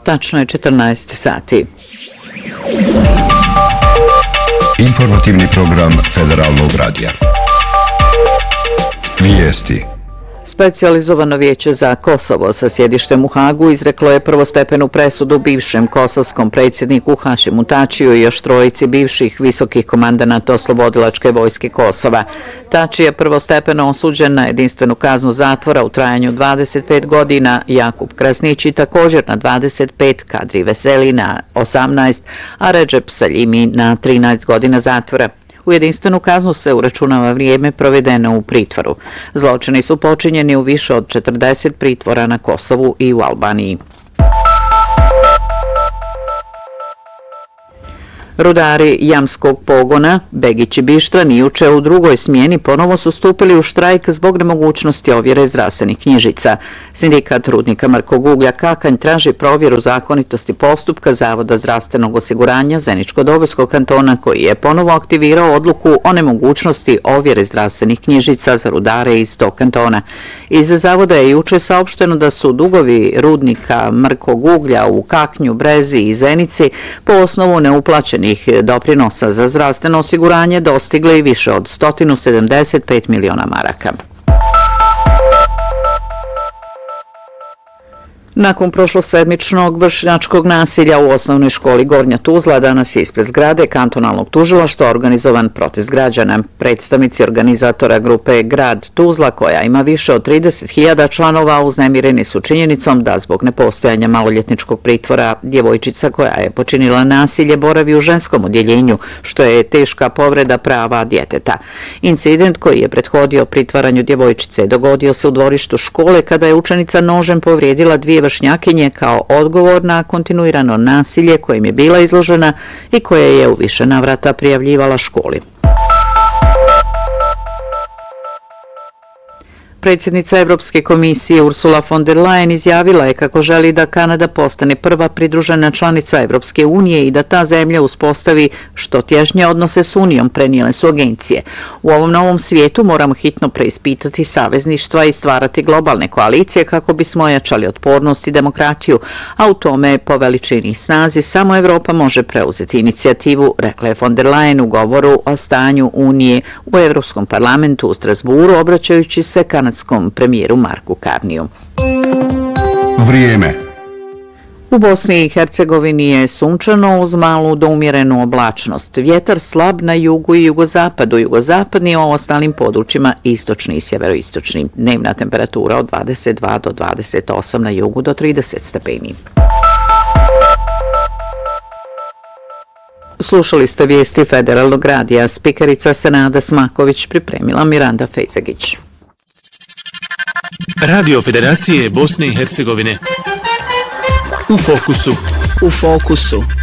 Tačno je 14 sati. Informativni program Federalnog radija. Vijesti. Specijalizovano vijeće za Kosovo sa sjedištem u Hagu izreklo je prvostepenu presudu bivšem kosovskom predsjedniku Hašimu Tačiju i još trojici bivših visokih komandanata Oslobodilačke vojske Kosova. Tači je prvostepeno osuđen na jedinstvenu kaznu zatvora u trajanju 25 godina, Jakub Krasnići također na 25, Kadri Veseli na 18, a Redžep Saljimi na 13 godina zatvora. U jedinstvenu kaznu se uračunava vrijeme provedeno u pritvoru. Zločini su počinjeni u više od 40 pritvora na Kosovu i u Albaniji. Rudari jamskog pogona Begić i Bištvani juče u drugoj smjeni ponovo su stupili u štrajk zbog nemogućnosti ovjere zdravstvenih knjižica. Sindikat rudnika Mrkog uglja Kakanj traži provjeru zakonitosti postupka Zavoda zdravstvenog osiguranja Zeničko-Dobojskog kantona koji je ponovo aktivirao odluku o nemogućnosti ovjere zdravstvenih knjižica za rudare iz tog kantona. Iz Zavoda je juče saopšteno da su dugovi rudnika Mrkog uglja u Kaknju, Brezi i Zenici po osnovu neuplaćenih doprinosa za zdravstveno osiguranje dostigli više od 175 miliona maraka. Nakon prošlosedmičnog vršnjačkog nasilja u osnovnoj školi Gornja Tuzla danas je ispred zgrade kantonalnog tužilaštva organizovan protest građana. Predstavnici organizatora grupe Grad Tuzla, koja ima više od 30.000 članova, uznemireni su činjenicom da zbog nepostojanja maloljetničkog pritvora djevojčica koja je počinila nasilje boravi u ženskom odjeljenju, što je teška povreda prava djeteta. Incident koji je prethodio pritvaranju djevojčice dogodio se u dvorištu škole kada je učenica nožem povrijedila dvije vršnjakinje kao odgovor na kontinuirano nasilje kojim je bila izložena i koje je u više navrata prijavljivala školi. Predsjednica Evropske komisije Ursula von der Leyen izjavila je kako želi da Kanada postane prva pridružena članica Evropske unije i da ta zemlja uspostavi što tješnje odnose s Unijom, prenijele su agencije. U ovom novom svijetu moramo hitno preispitati savezništva i stvarati globalne koalicije kako bismo ojačali otpornost i demokratiju, a u tome po veličini i snazi samo Evropa može preuzeti inicijativu, rekla je von der Leyen u govoru o stanju Unije u Evropskom parlamentu u Strasburu, obraćajući se kanadskom premijeru Marku Karniju. Vrijeme. U Bosni i Hercegovini je sunčano uz malu do umjerenu oblačnost. Vjetar slab na jugu i jugozapadu, jugozapadni, a u ostalim područjima istočni i sjeveroistočni. Dnevna temperatura od 22 do 28, na jugu do 30 stepeni. Slušali ste vijesti Federalnog radija. Spikerica Senada Smaković, pripremila Miranda Fejzagić. Radio Federacije Bosne i Hercegovine. U fokusu.